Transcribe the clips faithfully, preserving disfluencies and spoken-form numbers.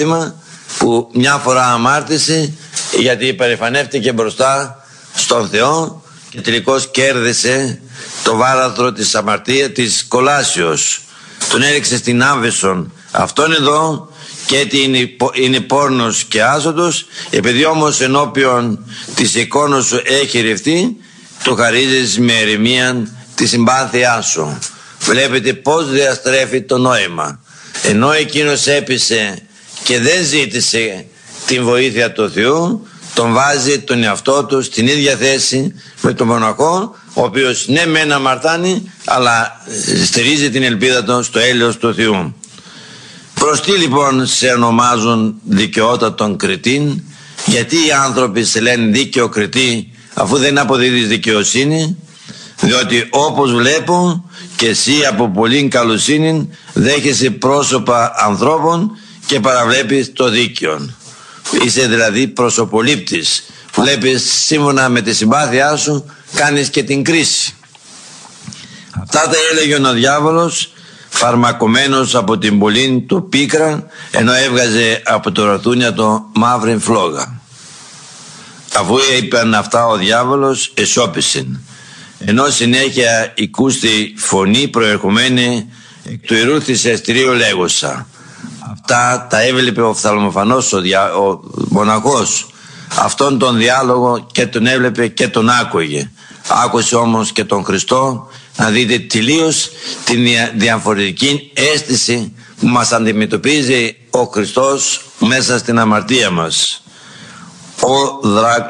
που μια φορά αμάρτησε γιατί υπερηφανεύτηκε μπροστά στον Θεό και τελικώς κέρδισε το βάραθρο της αμαρτίας της κολάσεως. Τον έριξε στην Άβεσον. Αυτόν εδώ και έτσι είναι, είναι πόρνος και άσωτος, επειδή όμως ενώπιον της εικόνος σου έχει ρευτεί, του χαρίζεις με ερημία τη συμπάθειά σου. Βλέπετε πως διαστρέφει το νόημα. Ενώ εκείνος έπεισε και δεν ζήτησε την βοήθεια του Θεού, τον βάζει τον εαυτό του στην ίδια θέση με τον μοναχό, ο οποίος ναι μεν αμαρτάνει, αλλά στηρίζει την ελπίδα του στο έλεος του Θεού. Προς τι λοιπόν σε ονομάζουν δικαιότατον κριτήν? Γιατί οι άνθρωποι σε λένε δίκαιο κριτή αφού δεν αποδίδεις δικαιοσύνη? Διότι όπως βλέπω και εσύ από πολύ καλοσύνη δέχεσαι πρόσωπα ανθρώπων και παραβλέπεις το δίκαιο. Είσαι δηλαδή προσωπολήπτης. Βλέπεις σύμφωνα με τη συμπάθειά σου, κάνεις και την κρίση. Αυτά τα έλεγε ο διάβολος, φαρμακωμένος από την πολύ του πίκρα, ενώ έβγαζε από το ροθούνια το μαύρη φλόγα. Αφού είπαν αυτά ο διάβολος εσώπησε, ενώ συνέχεια οικούστη φωνή προερχομένη εκ του ιερού θυσιαστηρίου λέγουσα. Αυτά τα έβλεπε ο φθαλμοφανός, ο, δια, ο μοναχός. Αυτόν τον διάλογο και τον έβλεπε και τον άκουγε. Άκουσε όμως και τον Χριστό, να δείτε τελείως την διαφορετική αίσθηση που μας αντιμετωπίζει ο Χριστός μέσα στην αμαρτία μας. Ο, δρα...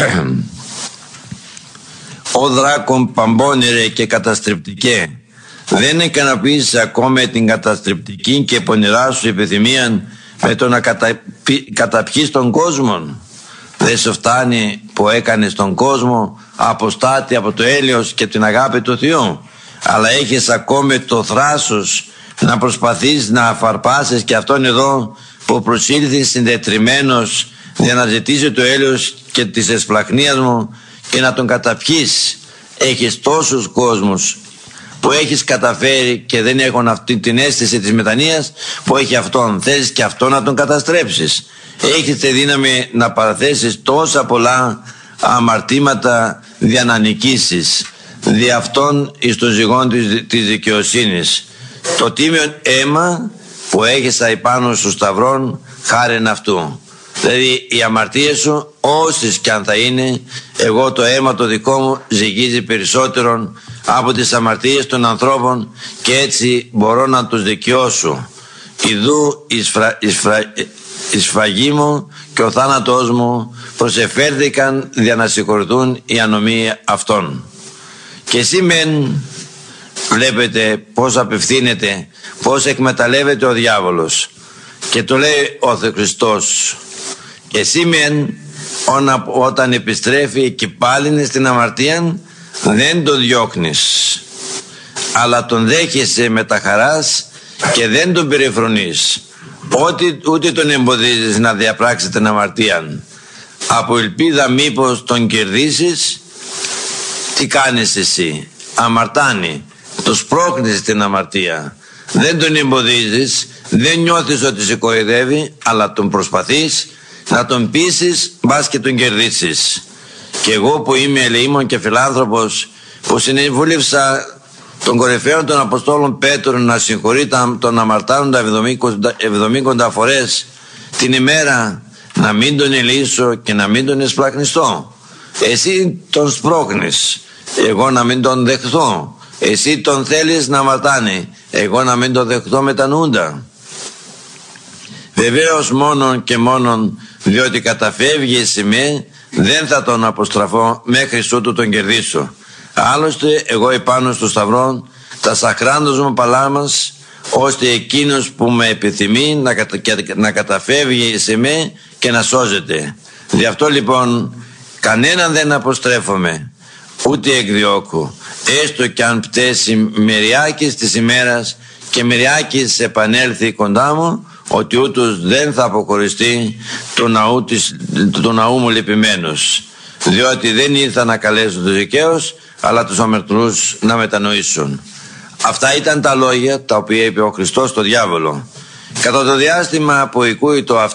ο δράκον παμπώνερε και καταστρεπτικέ. Δεν ικανοποιήσεις ακόμα την καταστρεπτική και πονηρά σου επιθυμία με το να καταπι... καταπιείς τον κόσμο? Δεν σου φτάνει που έκανες τον κόσμο αποστάτη από το έλεος και την αγάπη του Θεού, αλλά έχεις ακόμη το θράσος να προσπαθείς να αφαρπάσεις και αυτόν εδώ που προσήλθε συντετριμμένος για να ζητήσει το έλεος και της εσπλαχνίας μου και να τον καταπιείς. Έχεις τόσους κόσμους που έχεις καταφέρει και δεν έχουν αυτή την αίσθηση της μετανοίας που έχει αυτόν. Θέλεις και αυτόν να τον καταστρέψεις. Έχεις τη δύναμη να παραθέσεις τόσα πολλά αμαρτήματα για να νικήσεις δι' αυτόν εις το ζυγόν της, της δικαιοσύνης. Το τίμιον αίμα που έχεις απάνω σου σταυρών χάριν αυτού. Δηλαδή οι αμαρτίες σου όσες κι αν θα είναι, εγώ το αίμα το δικό μου ζυγίζει περισσότερον από τις αμαρτίες των ανθρώπων και έτσι μπορώ να τους δικαιώσω. Ιδού εις, φρα, εις, φρα, η σφαγή μου και ο θάνατός μου προσεφέρθηκαν για να συγχωρηθούν οι ανομοί αυτών. Και εσύ μεν βλέπετε πως απευθύνεται, πως εκμεταλλεύεται ο διάβολος, και το λέει ο Χριστός. Και εσύ μεν όταν επιστρέφει και πάλι είναι στην αμαρτία, δεν τον διώχνεις, αλλά τον δέχεσαι με τα χαράς και δεν τον περιφρονείς. Ότι, ούτε τον εμποδίζεις να διαπράξει την αμαρτία. Από ελπίδα μήπως τον κερδίσεις, τι κάνεις εσύ? Αμαρτάνει, το σπρώχνεις την αμαρτία. Δεν τον εμποδίζεις, δεν νιώθεις ότι σε κοροϊδεύει, αλλά τον προσπαθείς να τον πείσεις, μπας και τον κερδίσεις. Και εγώ που είμαι ελεήμων και φιλάνθρωπος, που συνεβούλευσα των κορυφαίων των Αποστόλων Πέτρου να συγχωρεί τον αμαρτάνοντα εβδομήντα φορές την ημέρα, να μην τον ελύσω και να μην τον εσπλαχνιστώ. Εσύ τον σπρώχνεις, εγώ να μην τον δεχθώ. Εσύ τον θέλεις να αμαρτάνει, εγώ να μην τον δεχθώ μετανοούντα. Βεβαίως μόνον και μόνον διότι καταφεύγει σε με, δεν θα τον αποστραφώ μέχρι ότου τον κερδίσω. Άλλωστε εγώ επάνω στο σταυρό τα σαχράντος μου παλάμας, ώστε εκείνος που με επιθυμεί να, κατα... να καταφεύγει σε με και να σώζεται. Γι' αυτό λοιπόν κανέναν δεν αποστρέφομαι, ούτε εκδιώκω, έστω κι αν πτέσει μεριάκης της ημέρας και μεριάκης επανέλθει κοντά μου, ότι ούτως δεν θα αποχωριστεί του ναού, της, του ναού μου λυπημένος, διότι δεν ήρθα να καλέσω τους δικαίους, αλλά τους αμαρτωλούς να μετανοήσουν. Αυτά ήταν τα λόγια τα οποία είπε ο Χριστός στο διάβολο. Κατά το διάστημα που οικούει το